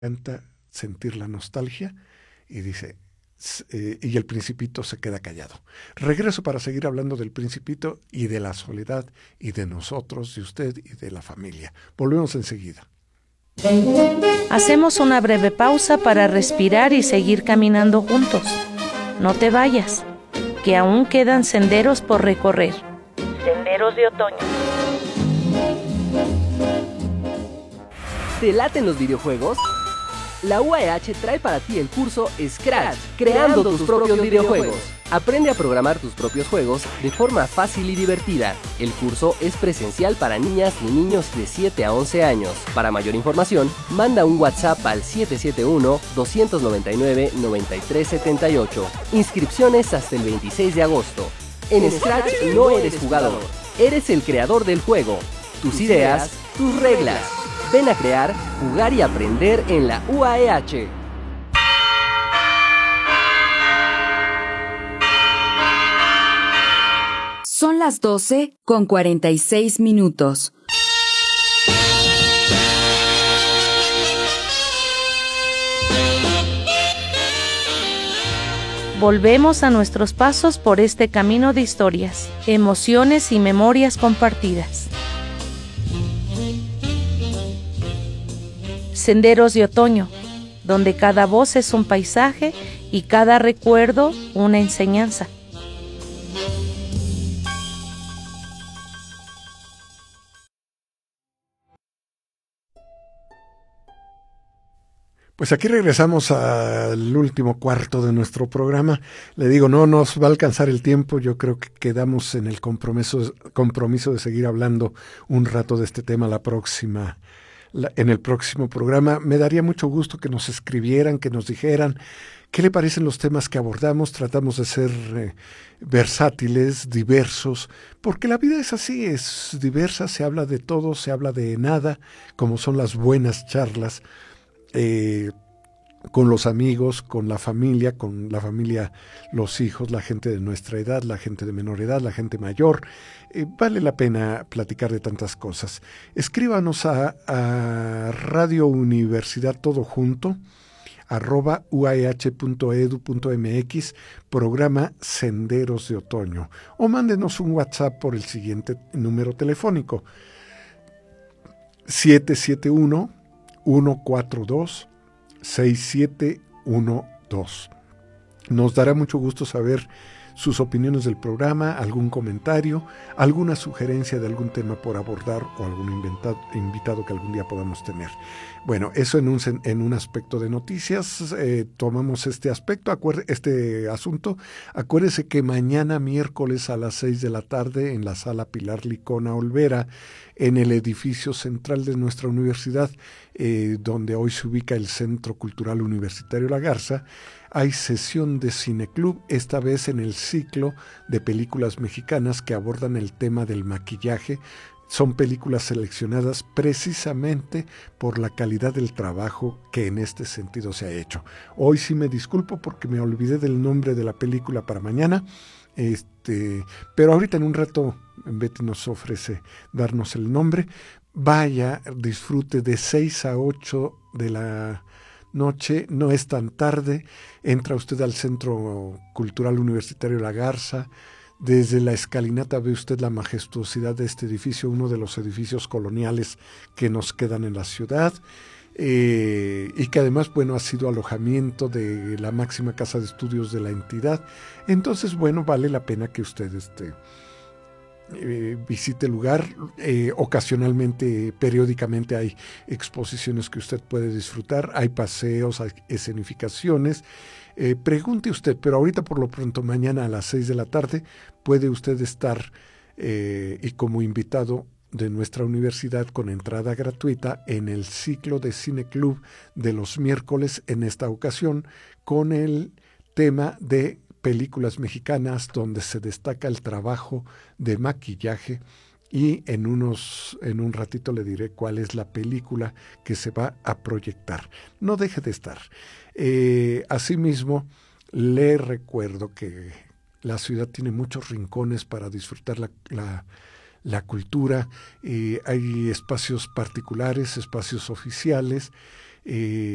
encanta sentir la nostalgia y dice, y el Principito se queda callado. Regreso para seguir hablando del Principito y de la soledad y de nosotros, de usted y de la familia. Volvemos enseguida. Hacemos una breve pausa para respirar y seguir caminando juntos. No te vayas, que aún quedan senderos por recorrer. Senderos de otoño. ¿Te laten los videojuegos? La UAEH trae para ti el curso Scratch, creando tus propios videojuegos. Aprende a programar tus propios juegos de forma fácil y divertida. El curso es presencial para niñas y niños de 7 a 11 años. Para mayor información, manda un WhatsApp al 771-299-9378. Inscripciones hasta el 26 de agosto. En Scratch no eres jugador, eres el creador del juego. Tus ideas, tus reglas. Ven a crear, jugar y aprender en la UAEH. Son las 12:46. Volvemos a nuestros pasos por este camino de historias, emociones y memorias compartidas. Senderos de otoño, donde cada voz es un paisaje y cada recuerdo una enseñanza. Pues aquí regresamos al último cuarto de nuestro programa. Le digo, no nos va a alcanzar el tiempo. Yo creo que quedamos en el compromiso de seguir hablando un rato de este tema en el próximo programa. Me daría mucho gusto que nos escribieran, que nos dijeran qué le parecen los temas que abordamos. Tratamos de ser versátiles, diversos, porque la vida es así, es diversa, se habla de todo, se habla de nada, como son las buenas charlas. Con los amigos, con la familia, los hijos, la gente de nuestra edad, la gente de menor edad, la gente mayor. Vale la pena platicar de tantas cosas. Escríbanos a Radio Universidad todo junto, @uaeh.edu.mx, programa Senderos de Otoño, o mándenos un WhatsApp por el siguiente número telefónico: 771-142-6712. Nos dará mucho gusto saber sus opiniones del programa, algún comentario, alguna sugerencia de algún tema por abordar o algún invitado que algún día podamos tener. Bueno, eso en un aspecto de noticias. Tomamos este asunto. Acuérdese que mañana miércoles a las 6 de la tarde en la Sala Pilar Licona Olvera, en el edificio central de nuestra universidad, donde hoy se ubica el Centro Cultural Universitario La Garza, hay sesión de cineclub, esta vez en el ciclo de películas mexicanas que abordan el tema del maquillaje. Son películas seleccionadas precisamente por la calidad del trabajo que en este sentido se ha hecho. Hoy sí me disculpo porque me olvidé del nombre de la película para mañana, pero ahorita en un rato Betty nos ofrece darnos el nombre. Vaya, disfrute de 6 a 8 de la noche, no es tan tarde. Entra usted al Centro Cultural Universitario La Garza. Desde la escalinata ve usted la majestuosidad de este edificio, uno de los edificios coloniales que nos quedan en la ciudad, y que además, bueno, ha sido alojamiento de la máxima casa de estudios de la entidad. Entonces, bueno, vale la pena que usted visite el lugar. Ocasionalmente, periódicamente hay exposiciones que usted puede disfrutar, hay paseos, hay escenificaciones. Pregunte usted, pero ahorita por lo pronto mañana a las 6 de la tarde puede usted estar y como invitado de nuestra universidad con entrada gratuita en el ciclo de Cine Club de los miércoles, en esta ocasión con el tema de películas mexicanas, donde se destaca el trabajo de maquillaje, y en un ratito le diré cuál es la película que se va a proyectar. No deje de estar. Asimismo, le recuerdo que la ciudad tiene muchos rincones para disfrutar la cultura. Hay espacios particulares, espacios oficiales,